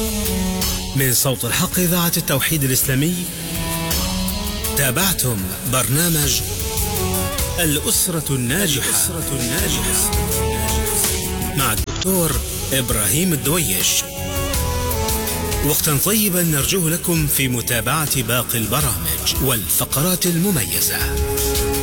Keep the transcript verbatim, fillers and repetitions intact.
من صوت الحق إذاعة التوحيد الإسلامي، تابعتم برنامج الأسرة الناجحة, الأسرة الناجحة مع الدكتور إبراهيم الدويش. وقتا طيبا نرجوه لكم في متابعة باقي البرامج والفقرات المميزة.